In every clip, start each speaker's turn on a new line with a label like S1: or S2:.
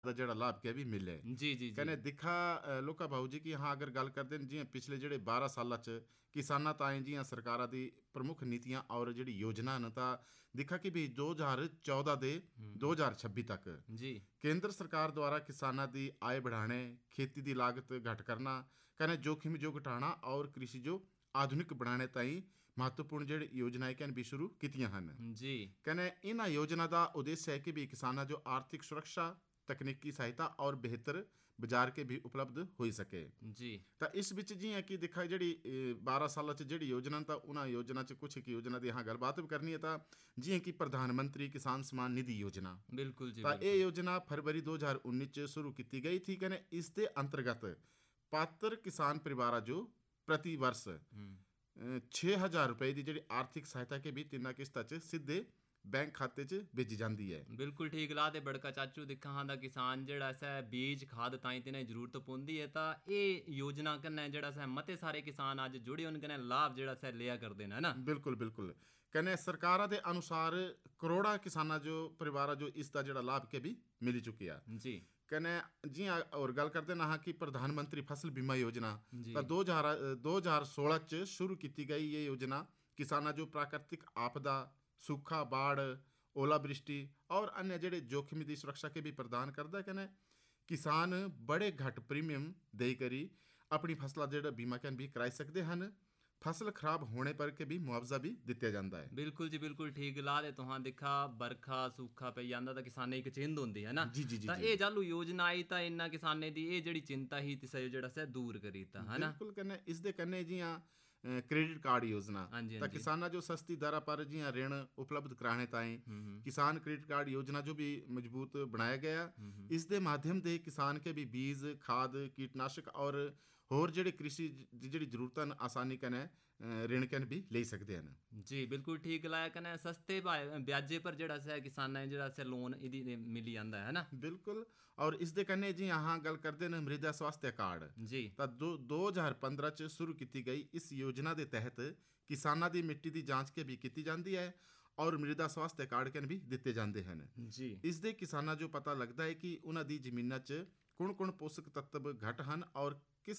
S1: ਦਾ ਜਿਹੜਾ ਲਾਭ ਕਿ ਵੀ ਮਿਲੇ।
S2: जी जी जी।
S1: ਕਹਿੰਦੇ ਦਿਖਾ ਲੋਕਾ ਭਾਊ ਜੀ ਕਿ ਹਾਂ ਅਗਰ ਗੱਲ ਕਰਦੇ ਨੇ ਜਿਵੇਂ ਪਿਛਲੇ ਜਿਹੜੇ 12 ਸਾਲਾਂ 'ਚ ਕਿਸਾਨਾਂ ਤਾਈਂ ਜੀਆਂ ਸਰਕਾਰਾਂ ਦੀ ਪ੍ਰਮੁੱਖ ਨੀਤੀਆਂ ਔਰ ਜਿਹੜੀ ਯੋਜਨਾ ਹਨ ਤਾਂ ਦਿਖਾ ਕਿ ਵੀ 2014 ਦੇ 2026 ਤੱਕ
S2: जी
S1: ਕੇਂਦਰ ਸਰਕਾਰ ਦੁਆਰਾ ਕਿਸਾਨਾਂ ਦੀ ਆਏ बढ़ाने, खेती ਦੀ ਲਾਗਤ ਘਟ ਕਰਨਾ, ਕਹਿੰਦੇ जोखिम जो घटाना और कृषि जो ਆਧੁਨਿਕ ਬਣਾਉਣੇ ਤਾਈਂ ਮਹੱਤਵਪੂਰਨ ਜਿਹੜੀ ਯੋਜਨਾएं ਕਹਿਣ ਵੀ ਸ਼ੁਰੂ ਕੀਤੀਆਂ ਹਨ।
S2: जी
S1: ਕਹਿੰਦੇ ਇਹਨਾਂ ਯੋਜਨਾ ਦਾ ਉਦੇਸ਼ ਹੈ ਕਿ ਵੀ ਕਿਸਾਨਾਂ ਜੋ ਆਰਥਿਕ ਸੁਰੱਖਿਆ, ਤਕਨੀਕੀ ਸਹਾਇਤਾ ਔਰ ਬਿਹਤਰ ਬਾਜ਼ਾਰ ਕੇ ਵੀ ਉਪਲਬਧ ਹੋਈ ਸਕੇ।
S2: जी
S1: ਤਾਂ ਇਸ ਵਿੱਚ ਜਿਵੇਂ ਕਿ ਦੇਖਾ ਜਿਹੜੀ 12 ਸਾਲਾਂ 'ਚ ਜਿਹੜੀ ਯੋਜਨਾ ਤਾਂ ਉਹਨਾਂ ਯੋਜਨਾ 'ਚ ਕੁਛ ਇੱਕ ਯੋਜਨਾ ਦੀ ਹਾਂ ਗੱਲਬਾਤ ਵੀ ਕਰਨੀ ਹੈ ਤਾਂ ਜਿਵੇਂ ਕਿ ਪ੍ਰਧਾਨ ਮੰਤਰੀ ਕਿਸਾਨ ਸਮਾਨ ਨਿਧੀ ਯੋਜਨਾ।
S2: बिल्कुल जी
S1: ਤਾਂ ਇਹ
S2: बिल्कुल।
S1: ਯੋਜਨਾ ਫਰਵਰੀ 2019 'ਚ ਸ਼ੁਰੂ ਕੀਤੀ ਗਈ ਥੀ। ਕਹਿੰਦੇ ਇਸ ਦੇ ਅੰਤਰਗਤ ਪਾਤਰ ਕਿਸਾਨ ਪਰਿਵਾਰਾਂ ਜੋ ਪ੍ਰਤੀ ਵਰਸ 6,000 ਰੁਪਏ ਦੀ ਜਿਹੜੀ ਆਰਥਿਕ ਸਹਾਇਤਾ ਕੇ ਵੀ 3 ਕਿਸ਼ਤਾਂ 'ਚ ਸਿੱਧੇ ਬੈਂਕ ਖਾਤੇ 'ਚ ਭੇਜੀ ਜਾਂਦੀ ਹੈ।
S2: ਬਿਲਕੁਲ ਠੀਕ ਲਾ ਤੇ ਬੜਕਾ ਚਾਚੂ ਦਿਖਾਂ ਦਾ ਕਿਸਾਨ ਜਿਹੜਾ ਸੈ ਬੀਜ ਖਾਦ ਤਾਈਂ ਤੇ ਜ਼ਰੂਰਤ ਪਉਂਦੀ ਹੈ ਤਾਂ ਇਹ ਯੋਜਨਾ ਕਨੇ ਜਿਹੜਾ ਸੈ ਮਤੇ ਸਾਰੇ ਕਿਸਾਨ ਅੱਜ ਜੁੜੇ ਉਹਨਾਂ ਕਨੇ ਲਾਭ ਜਿਹੜਾ ਸੈ ਲਿਆ ਕਰਦੇ ਨੇ ਨਾ।
S1: ਬਿਲਕੁਲ ਬਿਲकुल ਕਹਿੰਦੇ ਸਰਕਾਰਾਂ ਦੇ ਅਨੁਸਾਰ ਕਰੋੜਾਂ ਕਿਸਾਨਾਂ ਜੋ ਪਰਿਵਾਰਾਂ ਜੋ ਇਸ ਦਾ ਜਿਹੜਾ ਲਾਭ ਕੇ ਵੀ ਮਿਲ ਚੁੱਕਿਆ।
S2: जी
S1: ਕਹਿੰਦੇ ਜੀ ਔਰ ਗੱਲ ਕਰਦੇ ਨਾ ਕਿ ਪ੍ਰਧਾਨ ਮੰਤਰੀ ਫਸਲ ਬੀਮਾ ਯੋਜਨਾ
S2: जी
S1: ਤਾਂ 2016 ਚ ਸ਼ੁਰੂ ਕੀਤੀ ਗਈ ਇਹ ਯੋਜਨਾ ਕਿਸਾਨਾਂ ਜੋ ਪ੍ਰਾਕ੍ਰਿਤਿਕ ਆਪਦਾ, सूखा, बाढ़, ओलावृष्टि और अन्य ਜਿਹੜੇ जोखिम ਦੀ ਸੁਰੱਖਿਆ ਕੇ ਵੀ ਪ੍ਰਦਾਨ ਕਰਦਾ। ਕਹਿੰਦੇ ਕਿਸਾਨ ਬੜੇ ਘੱਟ ਪ੍ਰੀਮੀਅਮ ਦੇ ਕਰੀ ਆਪਣੀ ਫਸਲਾਂ ਜਿਹੜਾ ਬੀਮਾ ਕਹਿਣ ਵੀ ਕਰਾਈ ਸਕਦੇ ਹਨ। ਫਸਲ ਖਰਾਬ ਹੋਣੇ ਪਰ ਕੇ ਵੀ ਮੁਆਵਜ਼ਾ ਵੀ ਦਿੱਤਾ ਜਾਂਦਾ ਹੈ।
S2: ਬਿਲਕੁਲ ਜੀ ਬਿਲकुल ਠੀਕ ਲਾ ਦੇ ਤੁਹਾਂ ਦਿਖਾ ਬਰਖਾ ਸੂਖਾ ਪਈ ਜਾਂਦਾ ਤਾਂ ਕਿਸਾਨੇ ਇੱਕ ਚਿੰਦ ਹੁੰਦੀ ਹੈ ਨਾ।
S1: ਜੀ ਜੀ ਜੀ
S2: ਤਾਂ
S1: ਜੀ
S2: ਇਹ ਜਾਲੂ ਯੋਜਨਾ ਆਈ ਤਾਂ ਇੰਨਾ ਕਿਸਾਨੇ ਦੀ ਇਹ ਜਿਹੜੀ ਚਿੰਤਾ ਹੀ ਤਿਸ ਜਿਹੜਾ ਸੈ ਦੂਰ ਕਰੀ ਤਾਂ ਹੈ ਨਾ।
S1: ਬਿਲਕੁਲ ਕਹਿੰਦੇ ਇਸ ਦੇ ਕੰਨੇ ਜੀਆਂ क्रेडिट कार्ड योजना
S2: ਹਾਂਜੀ
S1: ਤਾਂ
S2: ਹਾਂਜੀ।
S1: किसाना जो सस्ती दर पर जी ऋण उपलब्ध कराने ताईं किसान क्रेडिट कार्ड योजना जो भी मजबूत बनाया गया। इस दे माध्यम ਦੇ ਕਿਸਾਨ ਕੇ ਵੀ ਬੀਜ, ਖਾਦ, ਕੀਟਨਾਸ਼ਕ ਔਰ ਹੋਰ ਜਿਹੜੇ ਕ੍ਰਿਸ਼ੀ ਦੀ ਜਿਹੜੀ ਜ਼ਰੂਰਤਾਂ ਹਨ ਆਸਾਨੀ ਕਨੇ ऋण ਕਨ ਵੀ ਲੈ ਸਕਦੇ ਹਨ।
S2: ਜੀ ਬਿਲਕੁਲ ਠੀਕ ਲਾਇਆ ਕਨੇ ਸਸਤੇ ਵਿਆਜੇ ਪਰ ਜਿਹੜਾ ਸੈ ਕਿਸਾਨਾਂ ਜਿਹੜਾ ਸੈ ਲੋਨ ਇਹਦੀ ਮਿਲੀ ਜਾਂਦਾ ਹੈ ਨਾ।
S1: ਬਿਲਕੁਲ ਔਰ ਇਸ ਦੇ ਕੰਨੇ ਜੀ ਹਾਂ ਗੱਲ ਕਰਦੇ ਨੇ ਮ੍ਰਿਦਾ ਸਵਾਸਥਯ ਕਾਰਡ
S2: ਜੀ
S1: ਤਾਂ 2015 ਚ ਸ਼ੁਰੂ ਕੀਤੀ ਗਈ ਇਸ ਯੋਜਨਾ ਦੇ ਤਹਿਤ ਕਿਸਾਨਾਂ ਦੀ ਮਿੱਟੀ ਦੀ ਜਾਂਚ ਕੇ ਵੀ ਕੀਤੀ ਜਾਂਦੀ ਹੈ ਔਰ ਮ੍ਰਿਦਾ ਸਵਾਸਥਯ ਕਾਰਡ ਕਨ ਵੀ ਦਿੱਤੇ ਜਾਂਦੇ ਹਨ।
S2: ਜੀ
S1: ਇਸ ਦੇ ਕਿਸਾਨਾਂ ਜੋ ਪਤਾ ਲੱਗਦਾ ਹੈ ਕਿ ਉਹਨਾਂ ਦੀ ਜ਼ਮੀਨਾਂ 'ਚ ਕੌਣ-ਕੌਣ ਪੋਸ਼ਕ ਤੱਤਵ ਘੱਟ ਹਨ ਔਰ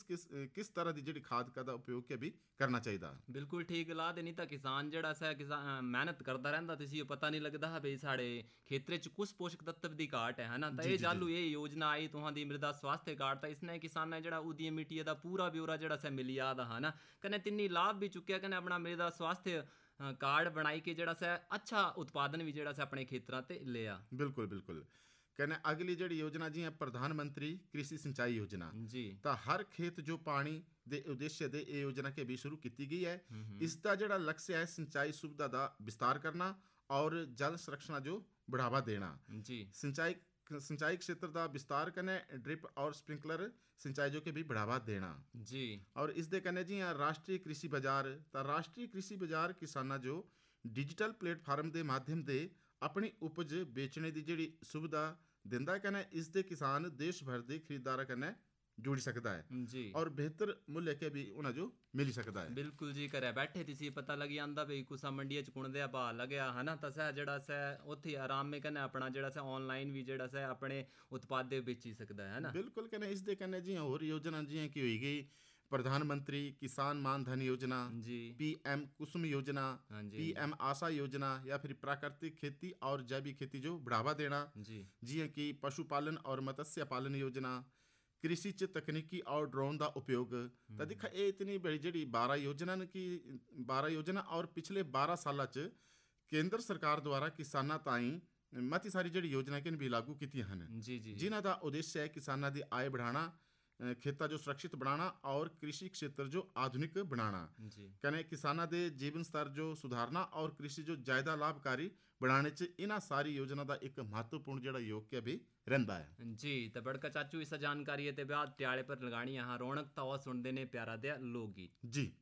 S1: ਕਿਸ ਤਰ੍ਹਾਂ ਦੀ ਜਿਹੜੀ ਖਾਦ ਦਾ ਉਪਯੋਗ ਕੇ ਵੀ ਕਰਨਾ ਚਾਹੀਦਾ।
S2: ਬਿਲਕੁਲ ਠੀਕ ਲਾ ਦੇ ਨਹੀਂ ਤਾਂ ਕਿਸਾਨ ਜਿਹੜਾ ਸੈ ਮਿਹਨਤ ਕਰਦਾ ਰਹਿੰਦਾ ਤੇ ਸੀ ਪਤਾ ਨਹੀਂ ਲੱਗਦਾ ਬਈ ਸਾਡੇ ਖੇਤਰ 'ਚ ਕੁਛ ਪੋਸ਼ਕ ਤੱਤਵ ਦੀ ਘਾਟ ਹੈ ਨਾ। ਤਾਂ ਇਹ ਜਾਲੂ ਇਹ ਯੋਜਨਾ ਆਈ ਤੁਹਾਂ ਦੀ ਮ੍ਰਿਦਾ ਸਵਾਸਥਯ ਕਾਰਡ ਤਾਂ ਇਸਨੇ ਕਿਸਾਨਾਂ ਜਿਹੜਾ ਉਹਦੀ ਮਿੱਟੀ ਦਾ ਪੂਰਾ ਬਿਊਰਾ ਜਿਹੜਾ ਸੈ ਮਿਲਿਆ ਦਾ ਹੈ ਨਾ। ਕਨੇ ਤਿੰਨੀ ਲਾਭ ਵੀ ਚੁੱਕਿਆ ਕਨੇ ਆਪਣਾ ਮ੍ਰਿਦਾ ਸਵਾਸਥਯ ਕਾਰਡ ਬਣਾਈ ਕੇ ਜਿਹੜਾ ਸੈ ਅੱਛਾ ਉਤਪਾਦਨ ਵੀ ਜਿਹੜਾ ਸੈ ਆਪਣੇ ਖੇਤਰਾਂ ਤੇ ਲਿਆ।
S1: ਬਿਲਕੁਲ ਬਿਲकुल कहने अगली ਜਿਹੜੀ योजना जी है प्रधानमंत्री कृषि सिंचाई योजना
S2: जी
S1: ਤਾਂ ਹਰ ਖੇਤ ਜੋ ਪਾਣੀ ਦੇ ਉਦੇਸ਼ ਦੇ ਇਹ ਯੋਜਨਾ ਕੇ ਵੀ ਸ਼ੁਰੂ ਕੀਤੀ ਗਈ ਹੈ। ਇਸ ਦਾ ਜਿਹੜਾ ਲਕਸ਼ ਹੈ ਸਿੰਚਾਈ ਸੁਵਿਧਾ ਦਾ ਵਿਸਤਾਰ ਕਰਨਾ ਔਰ ਜਲ ਸੰਰक्षण ਜੋ बढ़ावा देना।
S2: जी
S1: सिंचाई क्षेत्र ਦਾ ਵਿਸਤਾਰ ਕਰਨਾ, ड्रिप और स्प्रिंकलर सिंचाई जो के भी बढ़ावा देना।
S2: जी
S1: और ਇਸ ਦੇ ਕੰਨੇ ਜੀ ਰਾਸ਼ਟਰੀ ਕ੍ਰਿਸ਼ੀ ਬਾਜ਼ਾਰ ਤਾਂ ਰਾਸ਼ਟਰੀ ਕ੍ਰਿਸ਼ੀ ਬਾਜ਼ਾਰ ਕਿਸਾਨਾਂ ਜੋ ਡਿਜੀਟਲ ਪਲੇਟਫਾਰਮ ਦੇ ਮਾਧਿਅਮ ਦੇ ਆਪਣੀ ਉਪਜ ਵੇਚਣੇ ਦੀ ਜਿਹੜੀ ਸੁਵਿਧਾ ਦਿੰਦਾ। ਕਹਿੰਦੇ ਇਸ ਦੇ ਕਿਸਾਨ ਦੇਸ਼ ਭਰ ਦੇ ਖਰੀਦਦਾਰਾਂ ਕਨੇ ਜੁੜ ਸਕਦਾ ਹੈ
S2: जी
S1: ਔਰ ਬਿਹਤਰ ਮੁੱਲ ਕੇ ਵੀ ਉਹਨਾਂ ਜੋ ਮਿਲ ਸਕਦਾ ਹੈ।
S2: ਬਿਲਕੁਲ ਜੀ ਘਰੇ ਬੈਠੇ ਤੁਸੀਂ ਪਤਾ ਲੱਗ ਜਾਂਦਾ ਬਈ ਕੁਸਾ ਮੰਡੀਆਂ ਚ ਕੁਣਦੇ ਆ ਭਾਅ ਲੱਗਿਆ ਹਨਾ ਤਾਂ ਸੈ ਜਿਹੜਾ ਸੈ ਉੱਥੇ ਆਰਾਮ ਮੇ ਕਨੇ ਆਪਣਾ ਜਿਹੜਾ ਸੈ ਆਨਲਾਈਨ ਵੀ ਜਿਹੜਾ ਸੈ ਆਪਣੇ ਉਤਪਾਦ ਦੇ ਵੇਚੀ ਸਕਦਾ ਹੈ ਨਾ।
S1: ਬਿਲਕੁਲ ਕਹਿੰਦੇ ਇਸ ਦੇ ਕੰਨੇ ਜੀ ਹੋਰ ਯੋਜਨਾ ਜੀ ਕੀ ਹੋਈ ਗਈ प्रधानमंत्री किसान मान धन योजना,
S2: जी
S1: PM कुसुम योजना,
S2: हाँ जी
S1: PM आशा योजना या फिर प्राकृतिक खेती और जैविक खेती जो बढ़ावा देना।
S2: जी
S1: जियां कि पशुपालन और मत्स्य पालन योजना, कृषि च तकनीकी और ड्रोन का उपयोग। तो देखा ये इतनी बड़ी जी 12 योजना ने कि 12 योजना और पिछले 12 साल च केंद्र सरकार द्वारा किसानां ताईं मती सारी जी योजना भी लागू कीतियां हैं
S2: जी जी
S1: जिन्हां दा उद्देश्य है किसानां दी आय बढ़ाना, ਖੇਤਾਂ ਜੋ ਸੁਰੱਖਿਅਤ ਬਣਾਉਣਾ ਔਰ ਕ੍ਰਿਸ਼ੀ ਖੇਤਰ ਜੋ ਆਧੁਨਿਕ ਬਣਾਉਣਾ।
S2: जी
S1: ਕਹਿੰਦੇ ਕਿਸਾਨਾਂ ਦੇ ਜੀਵਨ ਸਤਰ ਜੋ ਸੁਧਾਰਨਾ ਔਰ ਕ੍ਰਿਸ਼ੀ ਜੋ ਜ਼ਿਆਦਾ ਲਾਭਕਾਰੀ ਬਣਾਉਣੇ 'ਚ ਇਹਨਾਂ ਸਾਰੀ ਯੋਜਨਾ ਦਾ ਇੱਕ ਮਹੱਤਵਪੂਰਨ ਜਿਹੜਾ ਯੋਗਿਆ ਵੀ ਰਹਿੰਦਾ ਹੈ।
S2: जी तो बड़का चाचू इस जानकारी है ते ब्याह ट्याले पर लगानी यहाँ रौनक तवा सुनते ने प्यारा दे लोकगीत।
S1: ਜੀ।